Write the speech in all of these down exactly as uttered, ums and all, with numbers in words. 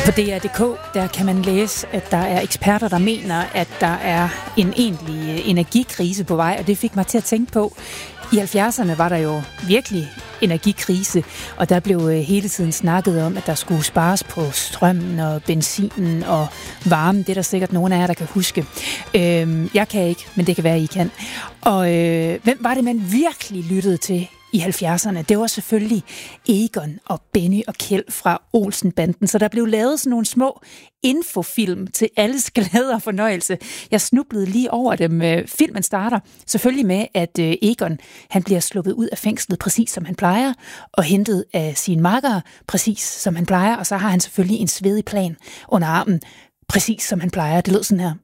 På D R punktum d k der kan man læse, at der er eksperter, der mener, at der er en egentlig energikrise på vej, og det fik mig til at tænke på, i halvfjerdserne var der jo virkelig energikrise, og der blev hele tiden snakket om, at der skulle spares på strømmen og benzinen og varmen. Det er der sikkert nogen af jer, der kan huske. Øhm, jeg kan ikke, men det kan være, I kan. Og øh, hvem var det, man virkelig lyttede til i halvfjerdserne? Det var selvfølgelig Egon og Benny og Kjeld fra Olsen-banden. Så der blev lavet sådan nogle små infofilm til alles glæde og fornøjelse. Jeg snublede lige over dem. Filmen starter selvfølgelig med, at Egon han bliver sluppet ud af fængslet, præcis som han plejer, og hentet af sine makkere, præcis som han plejer. Og så har han selvfølgelig en svedig plan under armen, præcis som han plejer. Det lød sådan her.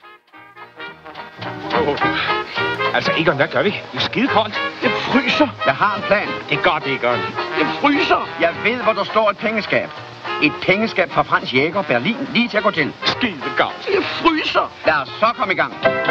Altså, Egon, hvad gør vi? Det er skide koldt. Det fryser. Jeg har en plan. Det er godt, Egon. Det fryser. Jeg ved, hvor der står et pengeskab. Et pengeskab fra Frans Jæger, Berlin, lige til at gå til. Skide godt. Det fryser. Lad os så komme i gang.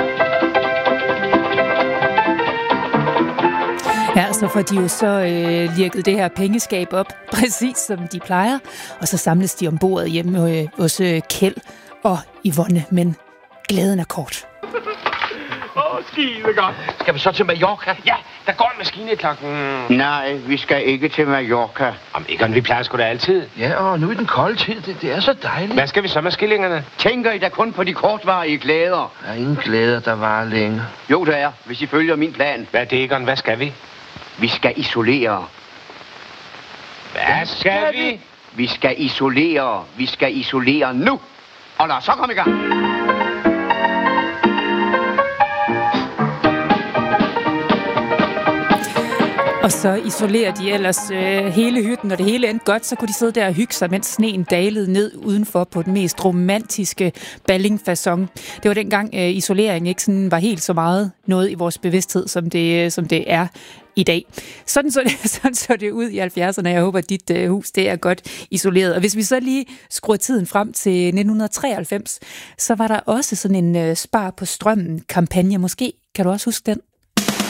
Ja, så får de jo så øh, lirket det her pengeskab op, præcis som de plejer. Og så samles de om bordet hjemme øh, hos øh, Kjeld og Yvonne, men glæden er kort. Åh, skide godt. Skal vi så til Mallorca? Ja, der går en maskine klokken... Nej, vi skal ikke til Mallorca. Om Egon, vi plejer sgu da altid. Ja, og nu i den kolde tid, det, det er så dejligt. Hvad skal vi så med skillingerne? Tænker I da kun på de kortvarige glæder? Der er ingen glæder, der varer længe. Jo, der er, hvis I følger min plan. Hvad er det, Egon? Hvad skal vi? Vi skal isolere. Hvad skal vi? Vi skal isolere. Vi skal isolere nu. Og lad os så komme i gang. Og så isolerer de ellers øh, hele hytten, og det hele endte godt, så kunne de sidde der og hygge sig, mens sneen dalede ned udenfor på den mest romantiske ballingfacon. Det var dengang øh, isolering ikke sådan var helt så meget noget i vores bevidsthed, som det, som det er i dag. Sådan så det, sådan så det ud i halvfjerdserne. Jeg håber, at dit øh, hus det er godt isoleret. Og hvis vi så lige skruer tiden frem til nitten treoghalvfems, så var der også sådan en øh, spar på strømmen kampagne. Måske kan du også huske den?